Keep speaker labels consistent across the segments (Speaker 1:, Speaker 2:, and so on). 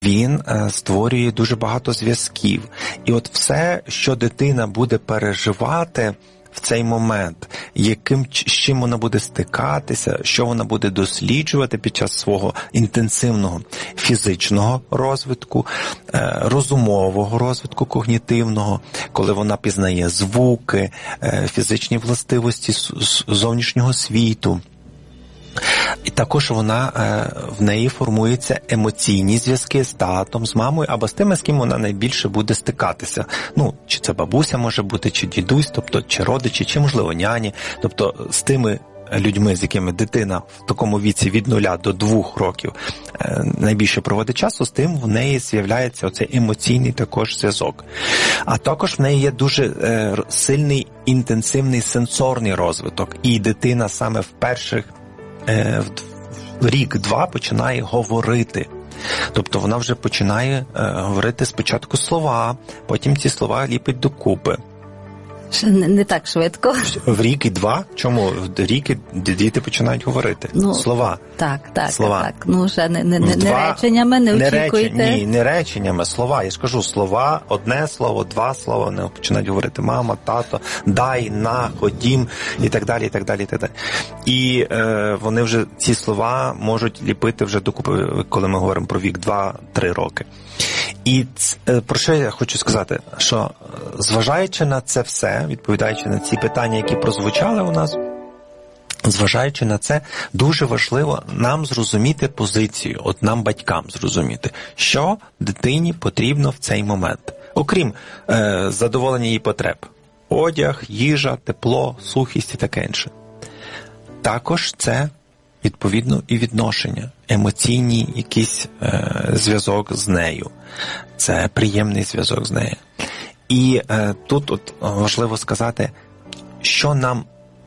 Speaker 1: він створює дуже багато зв'язків. І от все, що дитина буде переживати в цей момент, з чим вона буде стикатися, що вона буде досліджувати під час свого інтенсивного фізичного розвитку, розумового розвитку, когнітивного, коли вона пізнає звуки, фізичні властивості зовнішнього світу. І також в неї формуються емоційні зв'язки з татом, з мамою, або з тими, з ким вона найбільше буде стикатися. Чи це бабуся може бути, чи дідусь, тобто, чи родичі, чи, можливо, няні. Тобто, з тими людьми, з якими дитина в такому віці від 0 до 2 років найбільше проводить часу, з тим в неї з'являється оцей емоційний також зв'язок. А також в неї є дуже сильний, інтенсивний сенсорний розвиток. І дитина саме в перших рік-два починає говорити. Тобто вона вже починає говорити спочатку слова, потім ці слова ліпить докупи.
Speaker 2: Не так швидко.
Speaker 1: В рік і 2? Чому? В рік діти починають говорити. Слова.
Speaker 2: Так.
Speaker 1: Слова.
Speaker 2: Так. Вже не реченнями, не очікуйте.
Speaker 1: Ні, не реченнями, слова. Я ж кажу, слова, одне слово, 2 слова, вони починають говорити мама, тато, дай, на, ходім, і так далі, і так далі, і так далі. І вони вже ці слова можуть ліпити вже докупи, коли ми говоримо про вік 2-3 роки. І про що я хочу сказати, що зважаючи на це все, відповідаючи на ці питання, які прозвучали у нас, зважаючи на це, дуже важливо нам зрозуміти позицію, от нам, батькам, зрозуміти, що дитині потрібно в цей момент. Окрім задоволення її потреб. Одяг, їжа, тепло, сухість і таке інше. Також це відповідно і відношення, емоційний якийсь зв'язок з нею. Це приємний зв'язок з нею. І тут от важливо сказати, що нам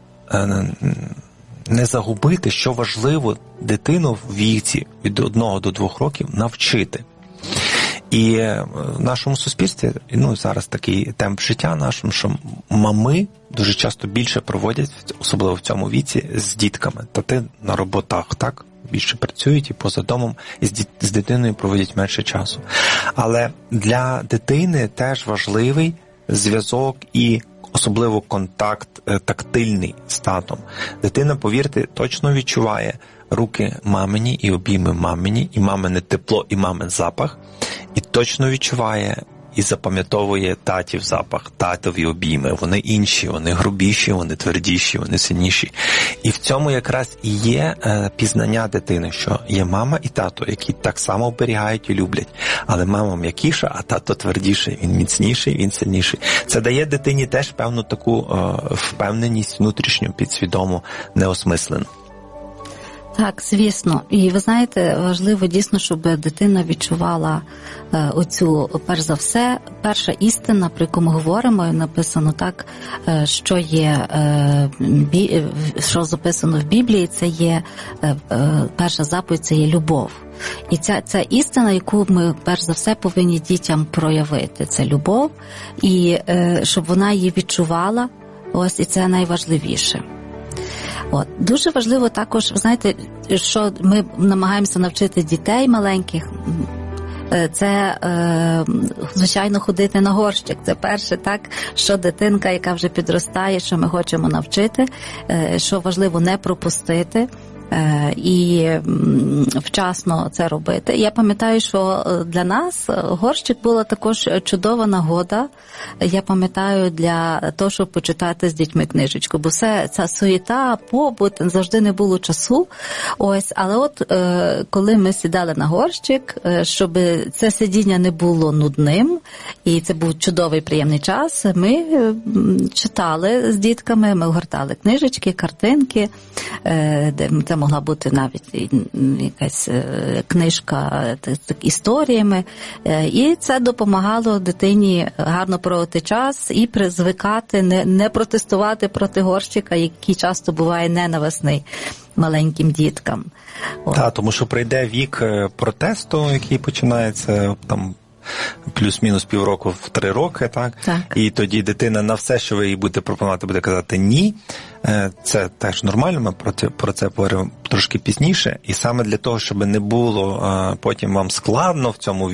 Speaker 1: не загубити, що важливо дитину в віці від 1 до 2 років навчити. І в нашому суспільстві, зараз такий темп життя нашому, що мами дуже часто більше проводять, особливо в цьому віці, з дітками. Тати на роботах, так, більше працюють і поза домом, і з дитиною проводять менше часу. Але для дитини теж важливий зв'язок і особливо контакт тактильний з татом. Дитина, повірте, точно відчуває руки мамині і обійми мамині, і мамине тепло, і мамин запах, і точно відчуває і запам'ятовує татів запах, татові обійми. Вони інші, вони грубіші, вони твердіші, вони сильніші. І в цьому якраз і є пізнання дитини, що є мама і тато, які так само оберігають і люблять. Але мама м'якіша, а тато твердіший, він міцніший, він сильніший. Це дає дитині теж певну таку впевненість внутрішню, підсвідому, неосмислену.
Speaker 2: Так, звісно. І ви знаєте, важливо дійсно, щоб дитина відчувала оцю, перш за все, перша істина, про яку ми говоримо, написано так, що є, що записано в Біблії, це є, перша заповідь, це є любов. І ця істина, яку ми, перш за все, повинні дітям проявити, це любов, і щоб вона її відчувала, ось, і це найважливіше. Дуже важливо також, ви знаєте, що ми намагаємося навчити дітей маленьких, це, звичайно, ходити на горщик. Це перше, так, що дитинка, яка вже підростає, що ми хочемо навчити, що важливо не пропустити і вчасно це робити. Я пам'ятаю, що для нас горщик була також чудова нагода, я пам'ятаю, для того, щоб почитати з дітьми книжечку, бо все, ця суєта, побут, завжди не було часу. Ось, але от коли ми сідали на горщик, щоб це сидіння не було нудним, і це був чудовий, приємний час, ми читали з дітками, ми гортали книжечки, картинки, де це могла бути навіть якась книжка з історіями, і це допомагало дитині гарно проводити час і призвикати, не протестувати проти горщика, який часто буває ненависний маленьким діткам.
Speaker 1: Так, тому що прийде вік протесту, який починається там плюс-мінус півроку в 3 роки, так?
Speaker 2: Так.
Speaker 1: І тоді дитина на все, що ви їй будете пропонувати, буде казати ні. Це теж нормально, ми про це поговоримо трошки пізніше. І саме для того, щоб не було потім вам складно в цьому